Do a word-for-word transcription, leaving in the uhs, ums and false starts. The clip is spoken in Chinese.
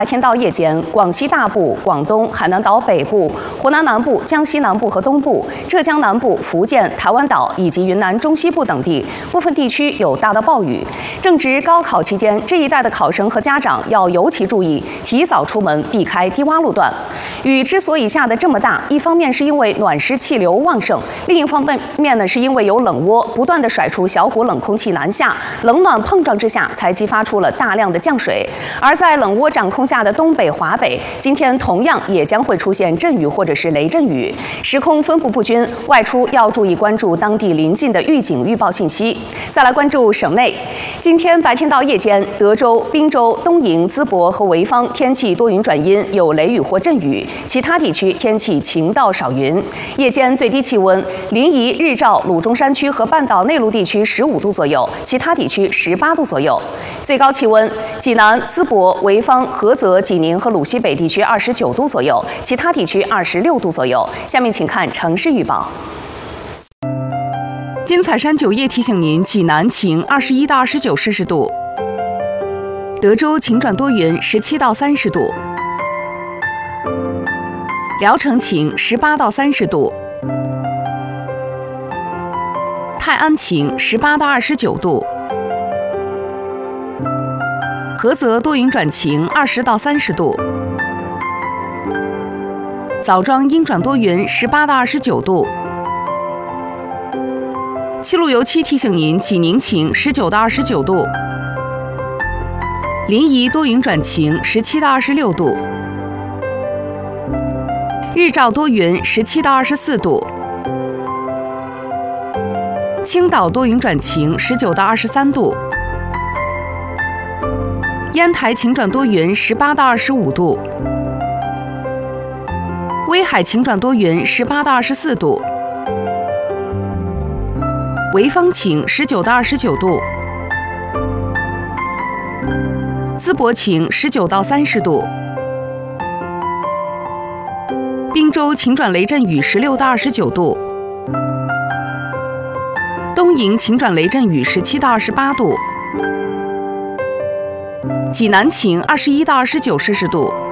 白天到夜间，广西大部、广东、海南岛北部、湖南南部、江西南部和东部、浙江南部、福建、台湾岛以及云南中西部等地部分地区有大到暴雨。正值高考期间，这一带的考生和家长要尤其注意，提早出门，避开低洼路段。雨之所以下得这么大，一方面是因为暖湿气流旺盛，另一方面呢是因为有冷涡不断地甩出小股冷空气南下，冷暖碰撞之下才激发出了大量的降水。而在冷涡掌控下的东北、华北，今天同样也将会出现阵雨或者是雷阵雨，时空分布不均，外出要注意关注当地临近的预警预报信息。再来关注省内，今天白天到夜间，德州、滨州、东营、淄博和潍坊天气多云转阴，有雷雨或阵雨，其他地区天气晴到少云。夜间最低气温，临沂、日照、鲁中山区和半岛内陆地区十五度左右，其他地区十八度左右。最高气温，济南、淄博、潍坊、菏泽、济宁和鲁西北地区二十九度左右，其他地区二十六度左右。下面请看城市预报。金彩山酒业提醒您：济南晴，二十一到二十九摄氏度；德州晴转多云，十七到三十度；聊城晴，十八到三十度；泰安晴，十八到二十九度；菏泽多云转晴，二十到三十度；枣庄阴转多云，十八到二十九度。西路由期提醒您：济宁晴，十九到二十九度；临沂多云转晴，十七到二十六度；日照多云，十七到二十四度；青岛多云转晴，十九到二十三度；烟台晴转多云，十八到二十五度；威海晴转多云，十八到二十四度；潍坊晴，十九到二十九度；淄博晴，十九到三十度；滨州晴转雷阵雨，十六到二十九度；东营晴转雷阵雨，十七到二十八度；济南晴，二十一到二十九摄氏度。